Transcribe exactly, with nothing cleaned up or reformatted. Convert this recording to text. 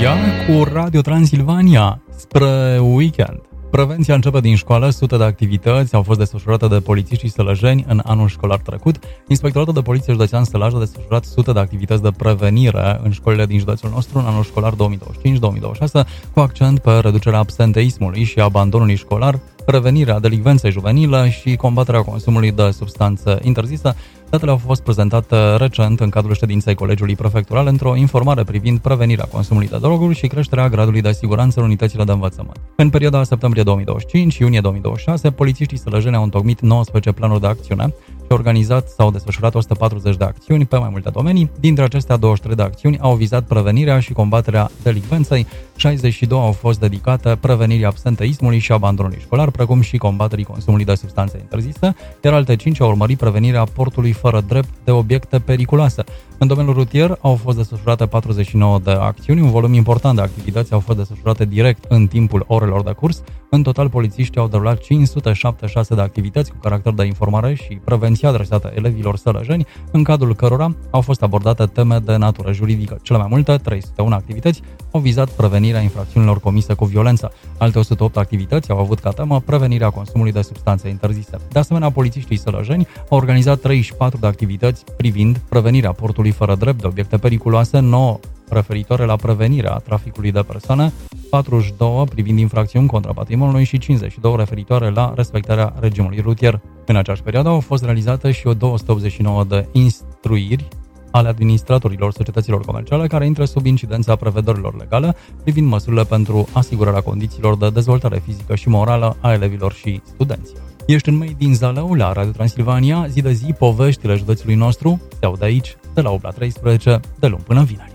Media cu Radio Transilvania spre weekend. Prevenția începe din școală, sute de activități au fost desfășurate de polițiștii sălăjeni în anul școlar trecut. Inspectoratul de Poliție Județean Sălaj a desfășurat sute de activități de prevenire în școlile din județul nostru în anul școlar două mii douăzeci și cinci două mii douăzeci și șase, cu accent pe reducerea absenteismului și abandonului școlar, prevenirea delicvenței juvenile și combaterea consumului de substanțe interzise. Datele au fost prezentate recent în cadrul ședinței Colegiului Prefectural într-o informare privind prevenirea consumului de droguri și creșterea gradului de siguranță în unitățile de învățământ. În perioada septembrie două mii douăzeci și cinci iunie două mii douăzeci și șase, polițiștii sălăjeni au întocmit nouăsprezece planuri de acțiune și organizat sau desfășurat o sută patruzeci de acțiuni pe mai multe domenii. Dintre acestea, douăzeci și trei de acțiuni au vizat prevenirea și combaterea delicvenței, șaizeci și două au fost dedicate prevenirii absenteismului și abandonului școlar, precum și combaterii consumului de substanțe interzise, iar alte cinci au urmărit prevenirea portului fără drept de obiecte periculoase. În domeniul rutier au fost desfășurate patruzeci și nouă de acțiuni, un volum important de activități au fost desfășurate direct în timpul orelor de curs. În total, polițiștii au derulat cinci sute șaptezeci și șase de activități cu caracter de informare și prevenție adresate elevilor sălăjeni, în cadrul cărora au fost abordate teme de natură juridică. Cele mai multe, trei sute unu activități, au vizat prevenirea infracțiunilor comise cu violență. Alte o sută opt activități au avut ca temă prevenirea consumului de substanțe interzise. De asemenea, polițiștii sălăjeni au organizat treizeci și patru de activități privind prevenirea portului fără drept de obiecte periculoase, nouă referitoare la prevenirea traficului de persoane, patruzeci și doi privind infracțiuni contra patrimoniului și cincizeci și doi referitoare la respectarea regimului rutier. În aceeași perioadă au fost realizate și o două sute optzeci și nouă de instruiri ale administratorilor societăților comerciale care intră sub incidența prevederilor legale privind măsurile pentru asigurarea condițiilor de dezvoltare fizică și morală a elevilor și studenților. Ești în Made din Zalău la Radio Transilvania, zi de zi poveștile județului nostru se aud aici de la opt la treisprezece, de luni până vineri.